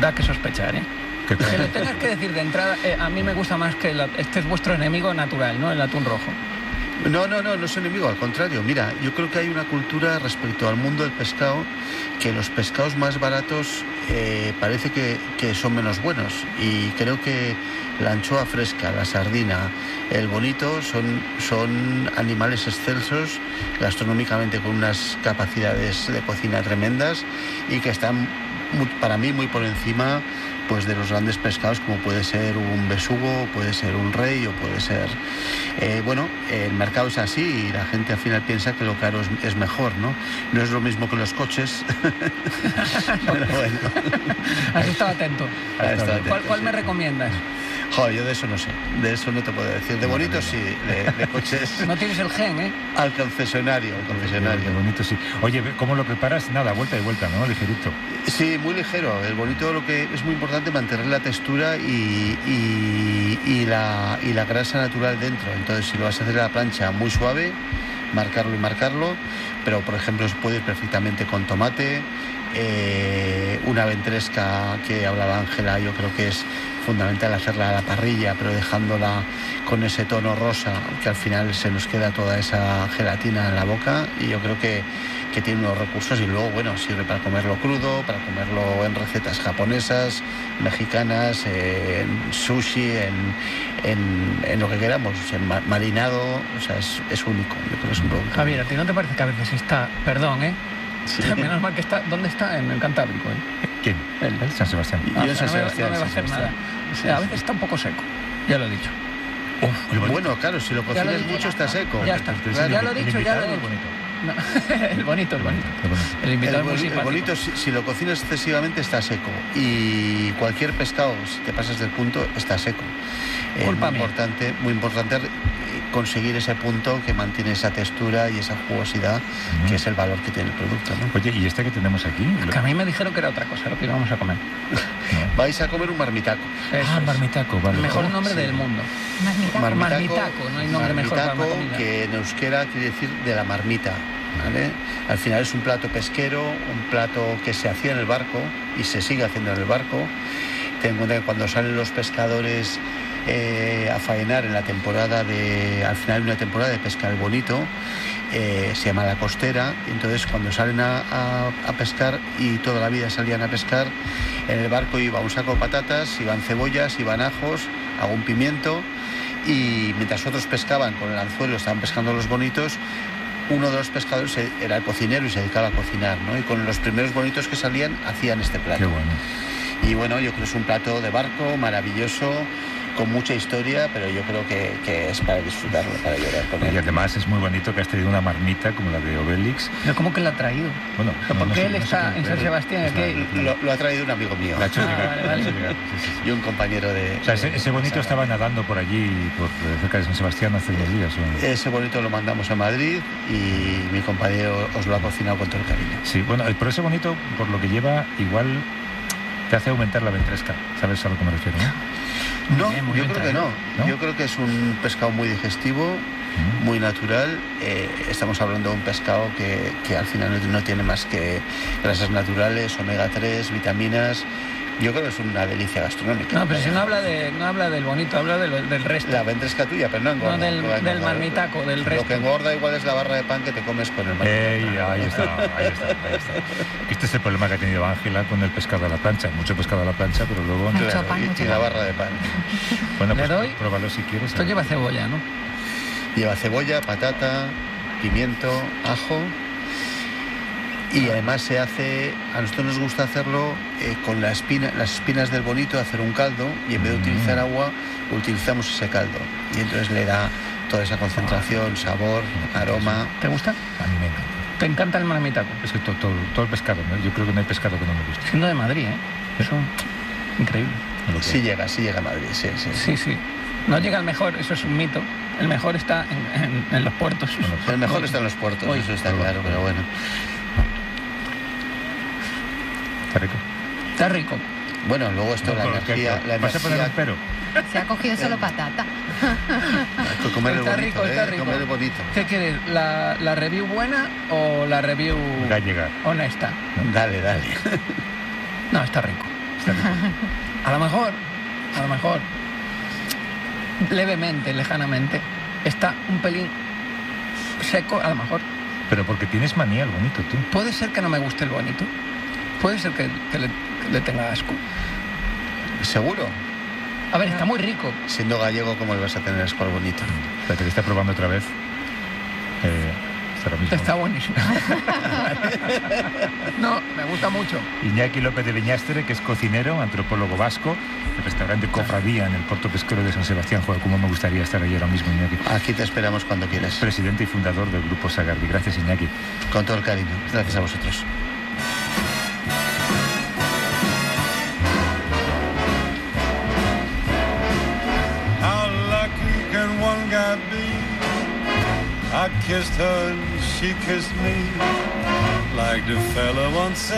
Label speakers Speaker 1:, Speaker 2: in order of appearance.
Speaker 1: Da que sospechar, ¿eh? Que lo tengas que decir de entrada. A mí me gusta más que este es vuestro enemigo natural, ¿no? El atún rojo.
Speaker 2: No es enemigo, al contrario. Mira, yo creo que hay una cultura respecto al mundo del pescado, que los pescados más baratos parece que son menos buenos, y creo que la anchoa fresca, la sardina, el bonito son animales excelsos gastronómicamente, con unas capacidades de cocina tremendas, y que están para mí muy por encima pues de los grandes pescados, como puede ser un besugo, puede ser un rey, o puede ser... el mercado es así, y la gente al final piensa que lo caro es mejor, ¿no? No es lo mismo que los coches. Pero bueno.
Speaker 1: Has estado atento. ¿Cuál me recomiendas?
Speaker 2: Joder, yo de eso no sé, de eso no te puedo decir. De bonito sí, de coches...
Speaker 1: No tienes el gen, ¿eh?
Speaker 2: Al concesionario.
Speaker 3: De bonito sí. Oye, ¿cómo lo preparas? Nada, vuelta y vuelta, ¿no? Ligerito.
Speaker 2: Sí, muy ligero. El bonito, lo que es muy importante, mantener la textura y la grasa natural dentro. Entonces, si lo vas a hacer a la plancha muy suave, marcarlo, pero por ejemplo se puede ir perfectamente con tomate. Una ventresca que hablaba Ángela, yo creo que es fundamental hacerla a la parrilla, pero dejándola con ese tono rosa, que al final se nos queda toda esa gelatina en la boca, y yo creo que tiene unos recursos. Y luego, bueno, sirve para comerlo crudo, para comerlo en recetas japonesas, mexicanas, en sushi, en lo que queramos, en marinado. O sea, es único. Yo creo que es un producto.
Speaker 1: Javier, ¿a ti no te parece que a veces está... Perdón, ¿eh? Sí. Menos mal que está... ¿Dónde está? En el Cantábrico, ¿eh?
Speaker 3: ¿Quién?
Speaker 1: Él.
Speaker 3: San Sebastián.
Speaker 2: Yo en San Sebastián.
Speaker 1: No me va a hacer nada. Sí, a veces está un poco seco. Ya lo he dicho.
Speaker 2: Bueno, claro, si lo cocinas mucho está seco.
Speaker 1: Ya está.
Speaker 2: Claro.
Speaker 1: Ya lo he dicho, ya lo he dicho. No, el bonito. El invitado es muy simpático. El
Speaker 2: bonito, si lo cocinas excesivamente, está seco. Y cualquier pescado, si te pasas del punto, está seco. Muy importante conseguir ese punto que mantiene esa textura y esa jugosidad, que es el valor que tiene el producto, ¿no?
Speaker 3: Oye, ¿y este que tenemos aquí?
Speaker 1: Que a mí me dijeron que era otra cosa, lo que íbamos a comer.
Speaker 2: Vais a comer un marmitaco.
Speaker 3: Marmitaco, vale.
Speaker 1: El mejor nombre del mundo. Marmitaco, no hay nombre mejor para una comida.
Speaker 2: Que en euskera quiere decir de la marmita, ¿vale? Al final es un plato pesquero, un plato que se hacía en el barco y se sigue haciendo en el barco. Ten en cuenta que cuando salen los pescadores a faenar en la temporada al final de una temporada de pesca el bonito, se llama la costera, y entonces cuando salen a pescar, y toda la vida salían a pescar, en el barco iba un saco de patatas, iban cebollas, iban ajos, algún pimiento, y mientras otros pescaban con el anzuelo, estaban pescando los bonitos, uno de los pescadores era el cocinero y se dedicaba a cocinar, ¿no? Y con los primeros bonitos que salían hacían este plato.
Speaker 3: Qué bueno.
Speaker 2: Y bueno, yo creo que es un plato de barco maravilloso, con mucha historia, pero yo creo que es para disfrutarlo, para llorar con él.
Speaker 3: Y además es muy bonito que has traído una marmita como la de Obélix.
Speaker 1: ¿Pero cómo que la ha traído?
Speaker 3: Bueno,
Speaker 1: porque él está en San Sebastián.
Speaker 2: Lo ha traído un amigo mío.
Speaker 3: La ha hecho llegar.
Speaker 1: Vale.
Speaker 3: Sí.
Speaker 2: Y un compañero de...
Speaker 3: O sea, ese bonito estaba nadando por allí, cerca de San Sebastián, hace unos días. ¿O?
Speaker 2: Ese bonito lo mandamos a Madrid y mi compañero os lo ha cocinado con todo el cariño.
Speaker 3: Sí, bueno, pero ese bonito, por lo que lleva, igual te hace aumentar la ventresca. ¿Sabes a lo que me refiero, no?
Speaker 2: No, yo creo que no. Yo creo que es un pescado muy digestivo, muy natural. Estamos hablando de un pescado que al final no tiene más que grasas naturales, omega 3, vitaminas. Yo creo que es una delicia gastronómica.
Speaker 1: No, pero si no habla del bonito, habla del resto.
Speaker 2: La ventresca tuya, pero no engorda.
Speaker 1: No, del marmitaco, del resto.
Speaker 2: Lo que engorda igual es la barra de pan que te comes con el marmitaco.
Speaker 3: Ahí está. Este es el problema que ha tenido Ángela con el pescado a la plancha. Mucho pescado a la plancha, pero luego...
Speaker 2: Claro, y la barra de pan.
Speaker 3: Bueno, pues pruébalo si quieres.
Speaker 1: Esto lleva cebolla, ¿no?
Speaker 2: Lleva cebolla, patata, pimiento, ajo... Y además se hace, a nosotros nos gusta hacerlo con las espinas del bonito, hacer un caldo, y en vez de utilizar agua, utilizamos ese caldo. Y entonces le da toda esa concentración, sabor, aroma.
Speaker 1: ¿Te gusta?
Speaker 3: A mí me encanta.
Speaker 1: ¿Te encanta el marmitaco?
Speaker 3: Es que todo el pescado, ¿no? Yo creo que no hay pescado que no me guste.
Speaker 1: Siendo de Madrid, ¿eh? Eso, increíble.
Speaker 2: Sí llega a Madrid, sí.
Speaker 1: Sí. No llega el mejor, eso es un mito. El mejor está en los puertos.
Speaker 2: El mejor está en los puertos, eso está claro, pero bueno.
Speaker 3: Está rico.
Speaker 2: Bueno, luego esto, la energía...
Speaker 3: ¿Vas a poner un pero?
Speaker 4: Se ha cogido solo patata.
Speaker 1: Está rico.
Speaker 2: Comer el bonito.
Speaker 1: ¿Qué quieres? ¿La review buena o la review
Speaker 3: gallega?
Speaker 1: Honesta.
Speaker 2: Dale.
Speaker 1: No, está rico. A lo mejor, levemente, lejanamente, está un pelín seco, a lo mejor.
Speaker 3: Pero porque tienes manía al bonito, tú.
Speaker 1: Puede ser que no me guste el bonito. Puede ser que le tenga asco.
Speaker 2: ¿Seguro?
Speaker 1: A ver, está muy rico.
Speaker 2: Siendo gallego, ¿cómo le vas a tener asco al bonito?
Speaker 3: Espérate, que está probando otra vez. Ahora mismo.
Speaker 1: Está buenísimo. No, me gusta mucho.
Speaker 3: Iñaki López de Beñastre, que es cocinero, antropólogo vasco, el restaurante Cofradía en el puerto pesquero de San Sebastián. Joder, cómo me gustaría estar allí ahora mismo, Iñaki.
Speaker 2: Aquí te esperamos cuando quieras.
Speaker 3: Presidente y fundador del Grupo Sagardi. Gracias, Iñaki.
Speaker 2: Con todo el cariño. Gracias a vosotros.
Speaker 5: How lucky can one guy be? I kissed her and she kissed me, like the fella once said.